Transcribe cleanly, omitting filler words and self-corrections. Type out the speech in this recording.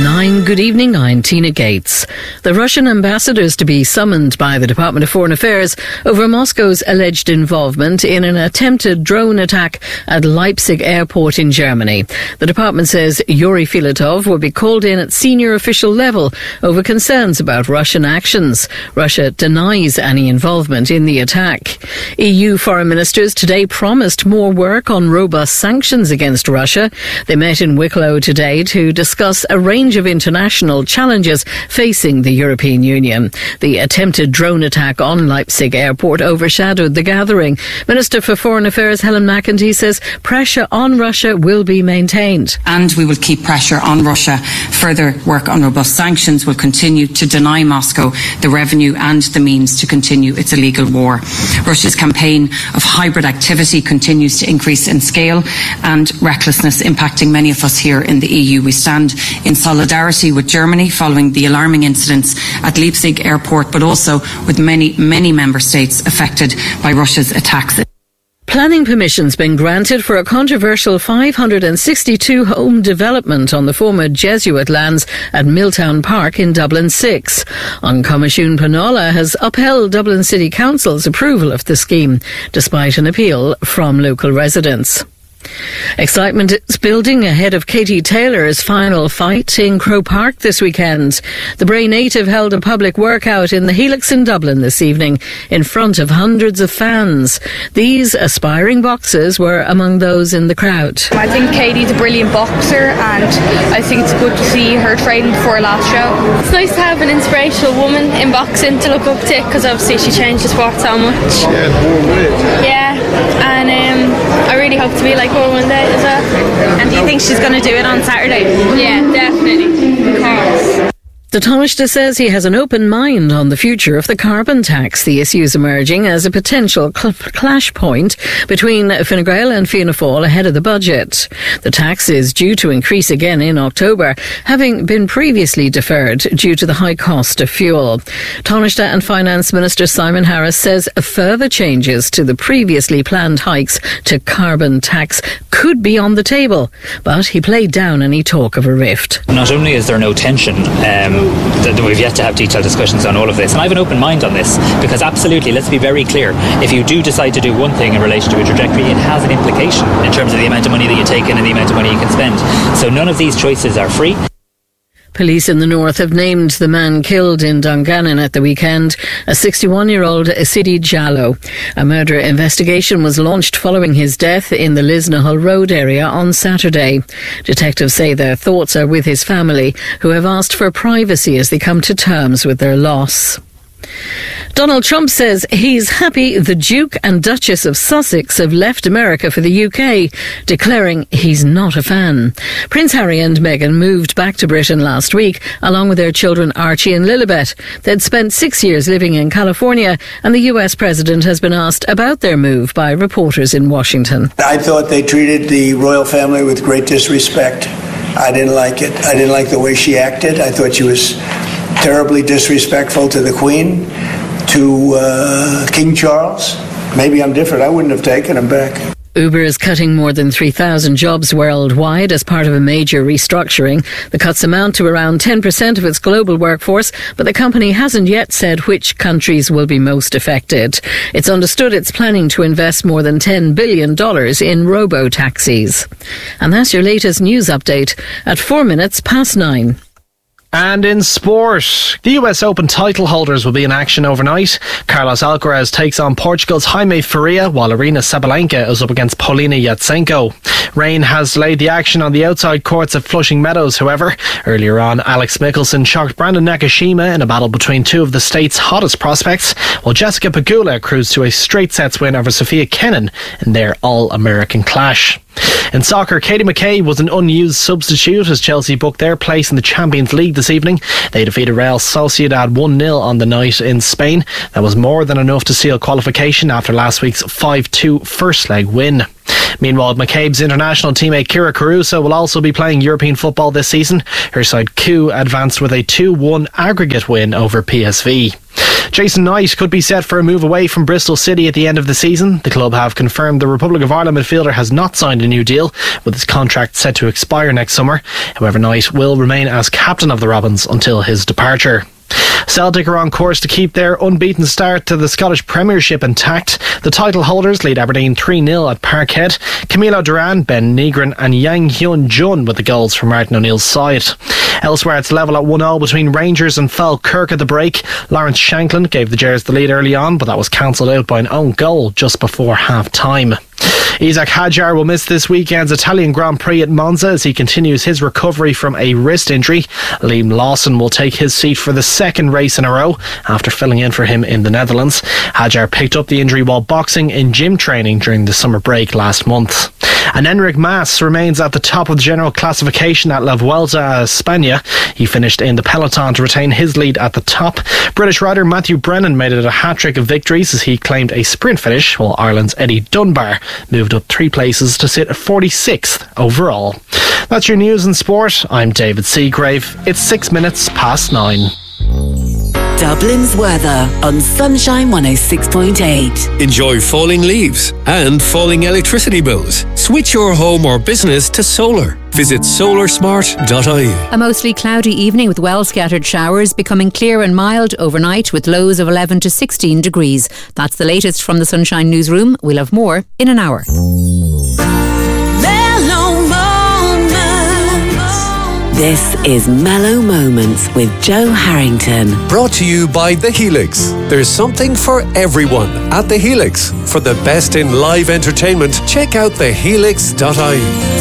9. Good evening, I'm Tina Gates. The Russian ambassador is to be summoned by the Department of Foreign Affairs over Moscow's alleged involvement in an attempted drone attack at Leipzig airport in Germany. The department says Yuri Filatov will be called in at senior official level over concerns about Russian actions. Russia denies any involvement in the attack. EU foreign ministers today promised more work on robust sanctions against Russia. They met in Wicklow today to discuss a range of international challenges facing the European Union. The attempted drone attack on Leipzig airport overshadowed the gathering. Minister for Foreign Affairs Helen McEntee says pressure on Russia will be maintained. And we will keep pressure on Russia. Further work on robust sanctions will continue to deny Moscow the revenue and the means to continue its illegal war. Russia's campaign of hybrid activity continues to increase in scale and recklessness impacting many of us here in the EU. We stand in solidarity with Germany following the alarming incidents at Leipzig airport, but also with many member states affected by Russia's attacks. Planning permission's been granted for a controversial 562 home development on the former Jesuit lands at Milltown Park in Dublin 6. An Comisiún Pleanála has upheld Dublin City Council's approval of the scheme, despite an appeal from local residents. Excitement is building ahead of Katie Taylor's final fight in Croke Park this weekend. The Bray native held a public workout in the Helix in Dublin this evening in front of hundreds of fans. These aspiring boxers were among those in the crowd. I think Katie's a brilliant boxer and I think it's good to see her training before her last show. It's nice to have an inspirational woman in boxing to look up to because obviously she changed the sport so much. Yeah, and I really hope to be like her one day as well. And do you think she's going to do it on Saturday? Yeah, definitely. Of course. The Taoiseach says he has an open mind on the future of the carbon tax. The issue is emerging as a potential clash point between Fine Gael and Fianna Fáil ahead of the budget. The tax is due to increase again in October, having been previously deferred due to the high cost of fuel. Taoiseach and Finance Minister Simon Harris says further changes to the previously planned hikes to carbon tax could be on the table, but he played down any talk of a rift. Not only is there no tension, that we've yet to have detailed discussions on all of this, and I have an open mind on this because absolutely, let's be very clear, if you do decide to do one thing in relation to a trajectory, it has an implication in terms of the amount of money that you take in and the amount of money you can spend. So none of these choices are free. Police in the north have named the man killed in Dungannon at the weekend, a 61-year-old Sidi Jallow. A murder investigation was launched following his death in the Lisnahull Road area on Saturday. Detectives say their thoughts are with his family, who have asked for privacy as they come to terms with their loss. Donald Trump says he's happy the Duke and Duchess of Sussex have left America for the UK, declaring he's not a fan. Prince Harry and Meghan moved back to Britain last week, along with their children Archie and Lilibet. They'd spent 6 years living in California, and the US president has been asked about their move by reporters in Washington. I thought they treated the royal family with great disrespect. I didn't like it. I didn't like the way she acted. I thought she was terribly disrespectful to the Queen, to King Charles. Maybe I'm different. I wouldn't have taken him back. Uber is cutting more than 3,000 jobs worldwide as part of a major restructuring. The cuts amount to around 10% of its global workforce, but the company hasn't yet said which countries will be most affected. It's understood it's planning to invest more than $10 billion in robo-taxis. And that's your latest news update at 9:04. And in sport, the US Open title holders will be in action overnight. Carlos Alcaraz takes on Portugal's Jaime Faria, while Aryna Sabalenka is up against Paulina Yatsenko. Rain has delayed the action on the outside courts at Flushing Meadows, however. Earlier on, Alex Mickelson shocked Brandon Nakashima in a battle between two of the state's hottest prospects, while Jessica Pegula cruised to a straight sets win over Sophia Kenin in their All-American clash. In soccer, Katie McKay was an unused substitute as Chelsea booked their place in the Champions League this evening. They defeated Real Sociedad 1-0 on the night in Spain. That was more than enough to seal qualification after last week's 5-2 first leg win. Meanwhile, McCabe's international teammate Kira Caruso will also be playing European football this season. Her side Kew advanced with a 2-1 aggregate win over PSV. Jason Knight could be set for a move away from Bristol City at the end of the season. The club have confirmed the Republic of Ireland midfielder has not signed a new deal, with his contract set to expire next summer. However, Knight will remain as captain of the Robins until his departure. Celtic are on course to keep their unbeaten start to the Scottish Premiership intact. The title holders lead Aberdeen 3-0 at Parkhead. Camilo Duran, Ben Nigren and Yang Hyun Jun with the goals from Martin O'Neill's side. Elsewhere, it's level at 1-0 between Rangers and Falkirk at the break. Lawrence Shanklin gave the Gers the lead early on, but that was cancelled out by an own goal just before half-time. Isaac Hadjar will miss this weekend's Italian Grand Prix at Monza as he continues his recovery from a wrist injury. Liam Lawson will take his seat for the second race in a row after filling in for him in the Netherlands. Hadjar picked up the injury while boxing in gym training during the summer break last month. And Enric Mas remains at the top of the general classification at La Vuelta a España. He finished in the peloton to retain his lead at the top. British rider Matthew Brennan made it a hat-trick of victories as he claimed a sprint finish, while Ireland's Eddie Dunbar moved up 3 places to sit at 46th overall. That's your news and sport. I'm David Seagrave. It's 6 minutes past 9. Dublin's weather on Sunshine 106.8. Enjoy falling leaves and falling electricity bills. Switch your home or business to solar. Visit solarsmart.ie. A mostly cloudy evening with well-scattered showers, becoming clear and mild overnight with lows of 11 to 16 degrees. That's the latest from the Sunshine Newsroom. We'll have more in an hour. This is Mellow Moments with Joe Harrington. Brought to you by The Helix. There's something for everyone at The Helix. For the best in live entertainment, check out thehelix.ie.